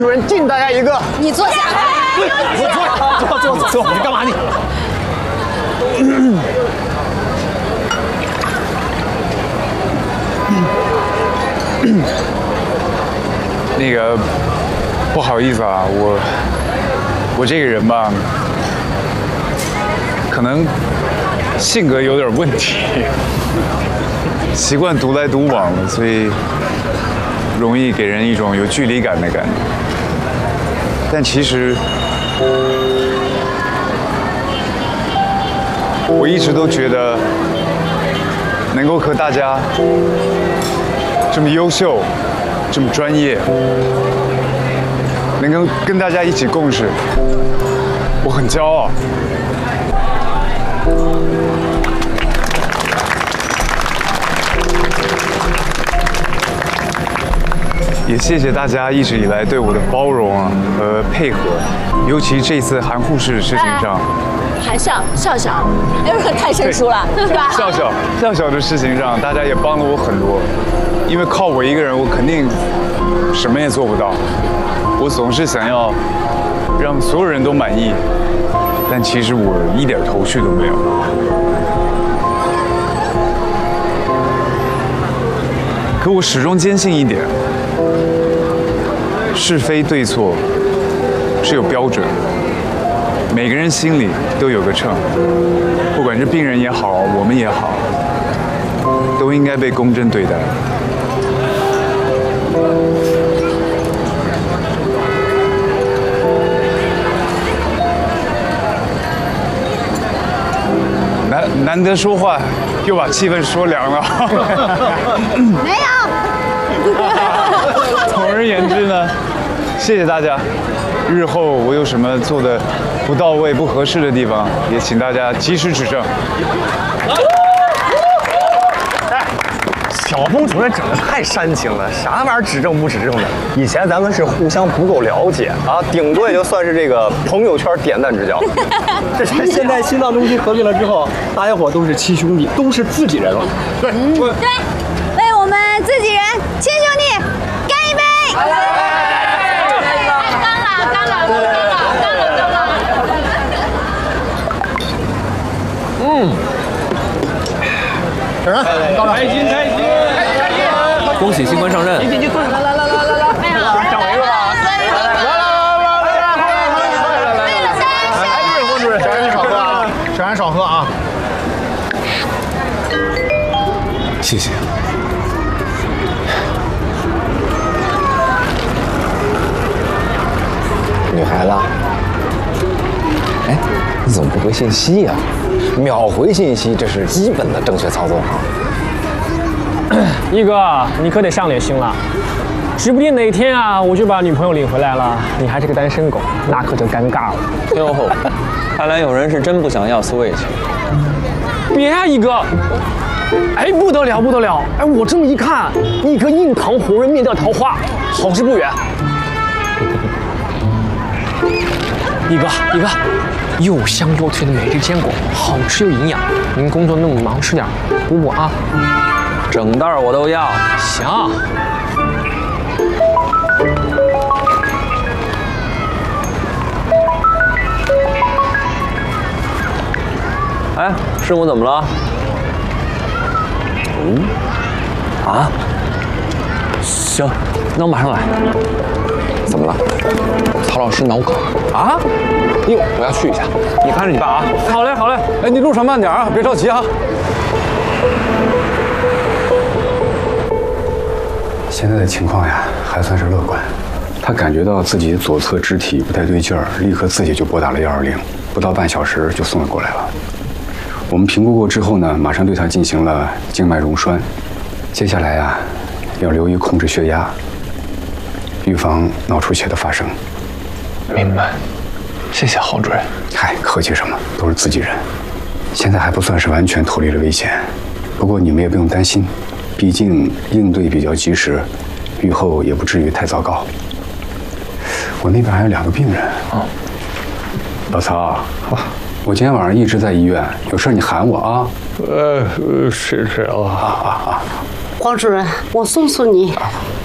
主任敬大家一个。 你坐下。 坐，你干嘛你？ 那个，不好意思啊，我这个人吧，可能性格有点问题，习惯独来独往了，所以容易给人一种有距离感的感觉。但其实，我一直都觉得，能够和大家这么优秀、这么专业，能够跟大家一起共事，我很骄傲。也谢谢大家一直以来对我的包容啊和配合，尤其这次韩护士的事情上， 还笑，哎，太生疏了，是吧？ 笑笑的事情上，大家也帮了我很多，因为靠我一个人，我肯定什么也做不到。我总是想要让所有人都满意，但其实我一点头绪都没有。可我始终坚信一点。是非对错是有标准的，每个人心里都有个秤，不管是病人也好，我们也好，都应该被公正对待。难得说话，又把气氛说凉了。 没有。 总而言之呢，谢谢大家。日后我有什么做的不到位、不合适的地方，也请大家及时指正。 小峰主任整的太煽情了，啥玩意儿指正不指正的？以前咱们是互相不够了解啊，顶多也就算是这个朋友圈点赞之交。 这现在心脏中心合并了之后，大家伙都是亲兄弟，都是自己人了。 对，为我们自己人亲兄弟干一杯！干了！ 主任， 开心！ 恭喜新官上任！ 来，掌围了吧？来，洪主任，小安少喝啊！ 谢谢。 女孩子，哎，你怎么不回信息呀？秒回信息，这是基本的正确操作啊！ 一哥，你可得上点心了，指不定哪天啊，我就把女朋友领回来了，你还是个单身狗，那可就尴尬了。 哟，看来有人是真不想要 Switch。 别啊，一哥！哎，不得了！哎，我这么一看，一颗硬糖红人面掉桃花，好事不远。一哥，又香又脆的每日坚果，好吃又营养。您工作那么忙，吃点，补补啊。 整袋我都要。 行。 哎，师傅怎么了？啊？行，那我马上来。 怎么了？曹老师脑梗啊？哟，我要去一下。 你看着你爸啊。 好嘞。 哎，你路上慢点啊，别着急啊。 现在的情况呀，还算是乐观。他感觉到自己左侧肢体不太对劲儿，立刻自己就拨打了120，不到半小时就送了过来了。我们评估过之后呢，马上对他进行了静脉溶栓。接下来呀，要留意控制血压，预防脑出血的发生。 明白，谢谢郝主任。 嗨，客气什么，都是自己人。现在还不算是完全脱离了危险，不过你们也不用担心，毕竟应对比较及时，预后也不至于太糟糕。我那边还有2个病人啊。老曹，我今天晚上一直在医院，有事你喊我啊。 是啊。 黄主任，我送你。